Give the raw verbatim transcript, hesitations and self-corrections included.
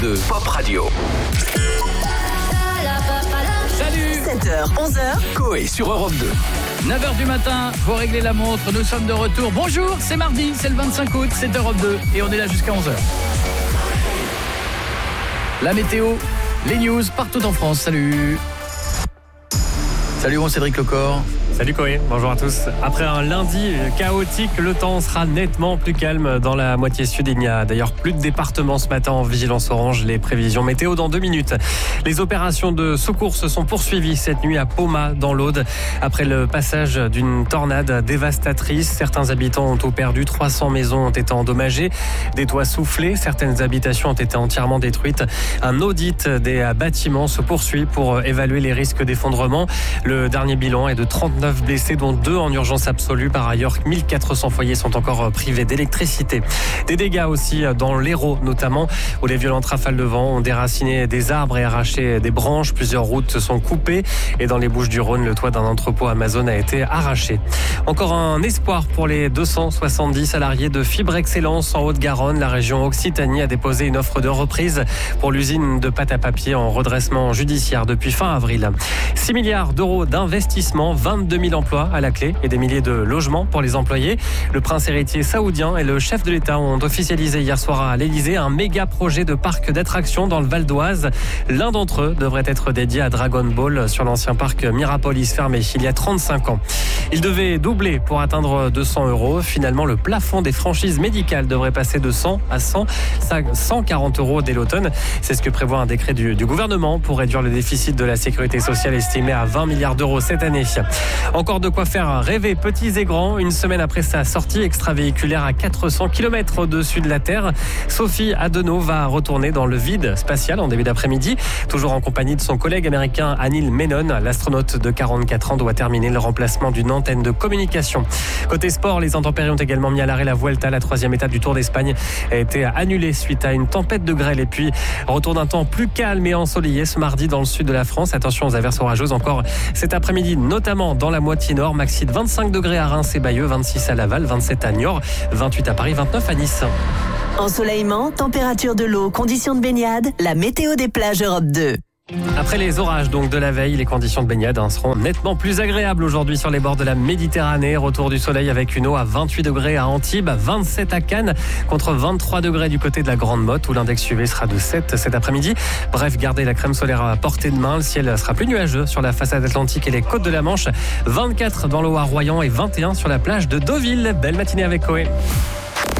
de Pop Radio. Salut. sept heures, onze heures. Coé sur Europe deux. neuf heures du matin, faut régler la montre, nous sommes de retour. Bonjour, c'est mardi, c'est le vingt-cinq août, c'est Europe deux et on est là jusqu'à onze heures. La météo, les news partout en France, salut. Salut, mon Cédric Lecor. Salut Coé, bonjour à tous. Après un lundi chaotique, le temps sera nettement plus calme dans la moitié sud. Il n'y a d'ailleurs plus de départements ce matin en vigilance orange. Les prévisions météo dans deux minutes. Les opérations de secours se sont poursuivies cette nuit à Poma, dans l'Aude. Après le passage d'une tornade dévastatrice, certains habitants ont tout perdu. trois cents maisons ont été endommagées. Des toits soufflés, certaines habitations ont été entièrement détruites. Un audit des bâtiments se poursuit pour évaluer les risques d'effondrement. Le dernier bilan est de trente-neuf blessés, dont deux en urgence absolue. Par ailleurs, mille quatre cents foyers sont encore privés d'électricité. Des dégâts aussi dans l'Hérault, notamment, où les violentes rafales de vent ont déraciné des arbres et arraché des branches. Plusieurs routes sont coupées. Et dans les Bouches-du-Rhône, le toit d'un entrepôt Amazon a été arraché. Encore un espoir pour les deux cent soixante-dix salariés de Fibre Excellence en Haute-Garonne. La région Occitanie a déposé une offre de reprise pour l'usine de pâte à papier en redressement judiciaire depuis fin avril. six milliards d'euros d'investissement, vingt-deux mille emplois à la clé et des milliers de logements pour les employés. Le prince héritier saoudien et le chef de l'État ont officialisé hier soir à l'Elysée un méga projet de parc d'attractions dans le Val d'Oise. L'un d'entre eux devrait être dédié à Dragon Ball sur l'ancien parc Mirapolis fermé il y a trente-cinq ans. Il devait doubler pour atteindre deux cents euros. Finalement, le plafond des franchises médicales devrait passer de cent à cent, cent quarante euros dès l'automne. C'est ce que prévoit un décret du, du gouvernement pour réduire le déficit de la sécurité sociale estimé à vingt milliards d'euros cette année. Encore de quoi faire rêver petits et grands. Une semaine après sa sortie extravéhiculaire à quatre cents kilomètres au-dessus de la Terre, Sophie Adenau va retourner dans le vide spatial en début d'après-midi. Toujours en compagnie de son collègue américain Anil Menon, l'astronaute de quarante-quatre ans doit terminer le remplacement d'une antenne de communication. Côté sport, les intempéries ont également mis à l'arrêt la Vuelta. La troisième étape du Tour d'Espagne a été annulée suite à une tempête de grêle. Et puis, retour d'un temps plus calme et ensoleillé ce mardi dans le sud de la France. Attention aux averses orageuses encore cet après-midi, notamment dans la moitié nord. Maxi de vingt-cinq degrés à Reims et Bayeux, vingt-six à Laval, vingt-sept à Niort, vingt-huit à Paris, vingt-neuf à Nice. Ensoleillement, température de l'eau, conditions de baignade, la météo des plages Europe deux. Après les orages donc de la veille, les conditions de baignade hein, seront nettement plus agréables aujourd'hui sur les bords de la Méditerranée. Retour du soleil avec une eau à vingt-huit degrés à Antibes, vingt-sept à Cannes, contre vingt-trois degrés du côté de la Grande Motte où l'index U V sera de sept cet après-midi. Bref, gardez la crème solaire à portée de main. Le ciel sera plus nuageux sur la façade atlantique et les côtes de la Manche. vingt-quatre dans l'eau à Royan et vingt et un sur la plage de Deauville. Belle matinée avec Coé.